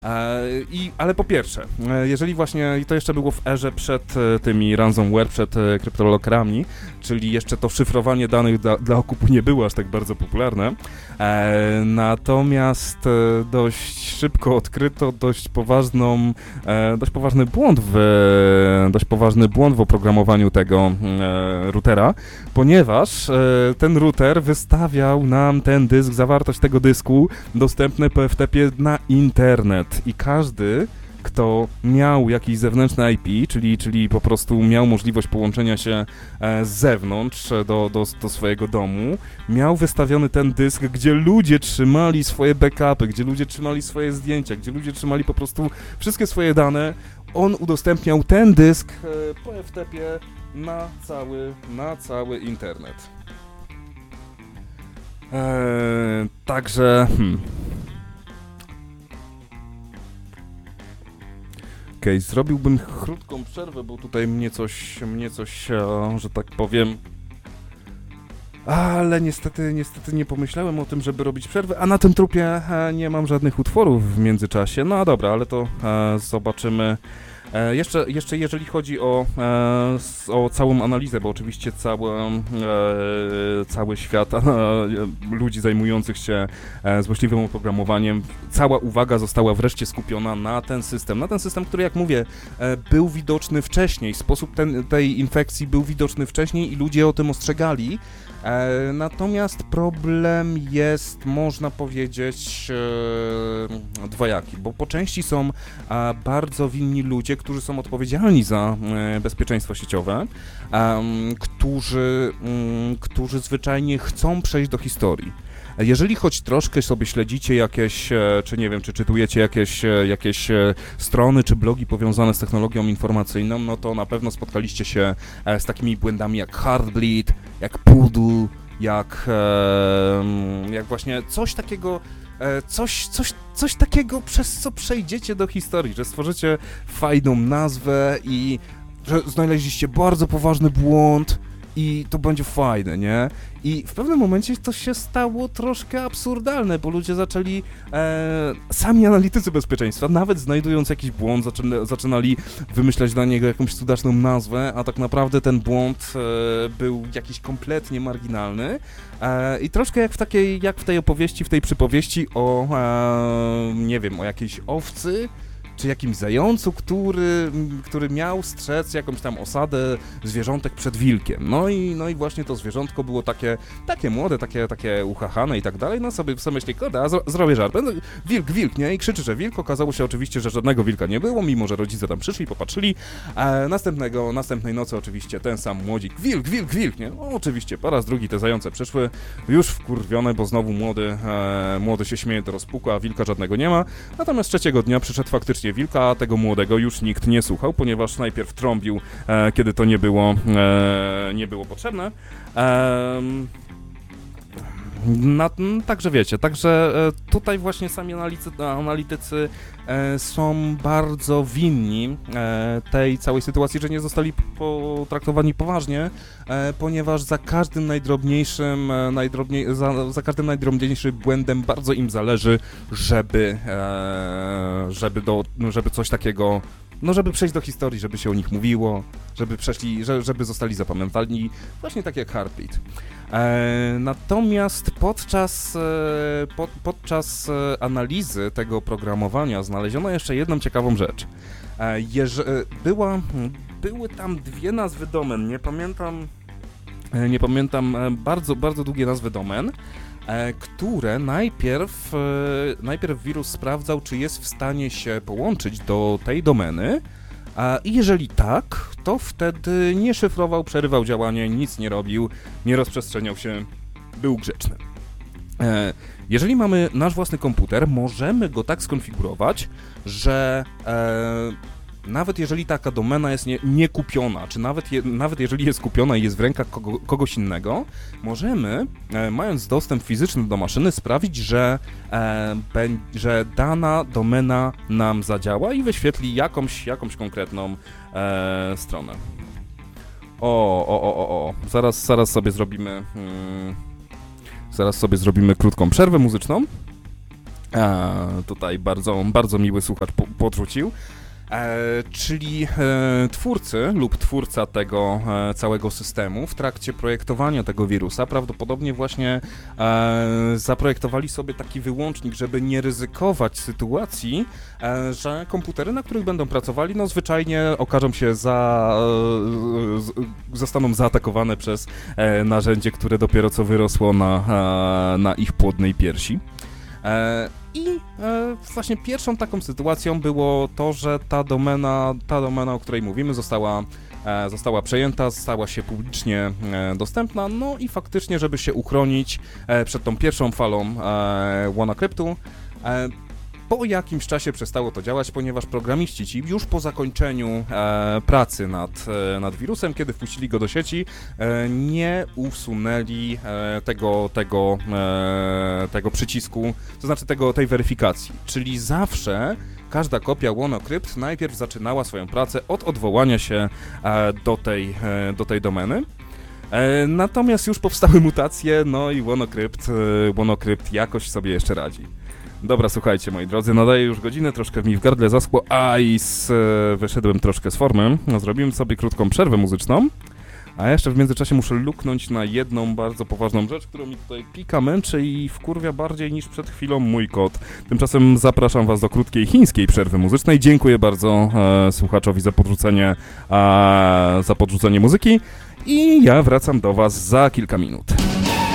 Ale po pierwsze, jeżeli właśnie, i to jeszcze było w erze przed tymi ransomware, przed kryptolockerami, czyli jeszcze to szyfrowanie danych dla okupu nie było aż tak bardzo popularne, natomiast dość szybko odkryto dość poważny błąd w oprogramowaniu tego routera, ponieważ ten router wystawiał nam ten dysk, zawartość tego dysku dostępne po FTP na internet i każdy, kto miał jakiś zewnętrzny IP, czyli po prostu miał możliwość połączenia się z zewnątrz do swojego domu, miał wystawiony ten dysk, gdzie ludzie trzymali swoje backupy, gdzie ludzie trzymali swoje zdjęcia, gdzie ludzie trzymali po prostu wszystkie swoje dane. On udostępniał ten dysk po FTP na cały internet. Także... Okej, zrobiłbym krótką przerwę, bo tutaj mnie coś, że tak powiem... Ale niestety nie pomyślałem o tym, żeby robić przerwę, a na tym trupie nie mam żadnych utworów w międzyczasie. No dobra, ale to zobaczymy. Jeszcze jeżeli chodzi o całą analizę, bo oczywiście cały świat ludzi zajmujących się złośliwym oprogramowaniem, cała uwaga została wreszcie skupiona na ten system, który, jak mówię, był widoczny wcześniej, sposób tej infekcji był widoczny wcześniej i ludzie o tym ostrzegali. Natomiast problem jest, można powiedzieć, dwojaki, bo po części są bardzo winni ludzie, którzy są odpowiedzialni za bezpieczeństwo sieciowe, którzy zwyczajnie chcą przejść do historii. Jeżeli choć troszkę sobie śledzicie jakieś, czy nie wiem, czy czytujecie jakieś strony czy blogi powiązane z technologią informacyjną, no to na pewno spotkaliście się z takimi błędami jak Heartbleed, jak Poodle, jak właśnie coś takiego, coś takiego, przez co przejdziecie do historii, że stworzycie fajną nazwę i że znaleźliście bardzo poważny błąd i to będzie fajne, nie? I w pewnym momencie to się stało troszkę absurdalne, bo ludzie zaczęli, sami analitycy bezpieczeństwa, nawet znajdując jakiś błąd, zaczynali wymyślać dla niego jakąś cudaczną nazwę, a tak naprawdę ten błąd był jakiś kompletnie marginalny. I troszkę jak w tej opowieści, w tej przypowieści o, nie wiem, o jakiejś owcy, czy jakimś zającu, który miał strzec jakąś tam osadę zwierzątek przed wilkiem. No i właśnie to zwierzątko było takie młode, takie uchachane i tak dalej. No sobie myśli, kurde, a zrobię żart. Wilk, nie? I krzyczy, że wilk. Okazało się oczywiście, że żadnego wilka nie było, mimo że rodzice tam przyszli, popatrzyli. Następnej nocy oczywiście ten sam młodzik, wilk, nie? No, oczywiście, po raz drugi te zające przyszły, już wkurwione, bo znowu młody się śmieje do rozpuku, a wilka żadnego nie ma. Natomiast trzeciego dnia przyszedł faktycznie wilka, a tego młodego już nikt nie słuchał, ponieważ najpierw trąbił, kiedy to nie było potrzebne. Także wiecie, tutaj właśnie sami analitycy są bardzo winni tej całej sytuacji, że nie zostali potraktowani poważnie, ponieważ za każdym najdrobniejszym błędem bardzo im zależy, żeby coś takiego, no żeby przejść do historii, żeby się o nich mówiło, żeby zostali zapamiętani, właśnie tak jak Heartbeat. Natomiast podczas analizy tego oprogramowania znaleziono jeszcze jedną ciekawą rzecz. Były tam dwie nazwy domen, nie pamiętam bardzo, bardzo długie nazwy domen, które najpierw wirus sprawdzał, czy jest w stanie się połączyć do tej domeny, i jeżeli tak, to wtedy nie szyfrował, przerywał działanie, nic nie robił, nie rozprzestrzeniał się, był grzeczny. Jeżeli mamy nasz własny komputer, możemy go tak skonfigurować, że nawet jeżeli taka domena jest niekupiona, czy nawet jeżeli jest kupiona i jest w rękach kogoś innego, możemy, mając dostęp fizyczny do maszyny, sprawić, że dana domena nam zadziała i wyświetli jakąś konkretną stronę. Zaraz sobie zrobimy krótką przerwę muzyczną. Tutaj bardzo, bardzo miły słuchacz podrzucił. Czyli twórcy lub twórca tego całego systemu w trakcie projektowania tego wirusa prawdopodobnie właśnie zaprojektowali sobie taki wyłącznik, żeby nie ryzykować sytuacji, że komputery, na których będą pracowali, no zwyczajnie okażą się zostaną zaatakowane przez narzędzie, które dopiero co wyrosło na ich płodnej piersi. I właśnie pierwszą taką sytuacją było to, że ta domena, o której mówimy, została przejęta, stała się publicznie dostępna, no i faktycznie, żeby się uchronić przed tą pierwszą falą WannaCryptu, po jakimś czasie przestało to działać, ponieważ programiści ci już po zakończeniu pracy nad wirusem, kiedy wpuścili go do sieci, nie usunęli tego przycisku, to znaczy tej weryfikacji. Czyli zawsze każda kopia WannaCrypt najpierw zaczynała swoją pracę od odwołania się do tej domeny. Natomiast już powstały mutacje, no i WannaCrypt jakoś sobie jeszcze radzi. Dobra, słuchajcie, moi drodzy, nadaję już godzinę, troszkę mi w gardle zaschło, wyszedłem troszkę z formy. Zrobimy sobie krótką przerwę muzyczną, a jeszcze w międzyczasie muszę luknąć na jedną bardzo poważną rzecz, którą mi tutaj pika, męczy i wkurwia bardziej niż przed chwilą mój kot. Tymczasem zapraszam was do krótkiej chińskiej przerwy muzycznej. Dziękuję bardzo słuchaczowi za podrzucenie muzyki i ja wracam do was za kilka minut.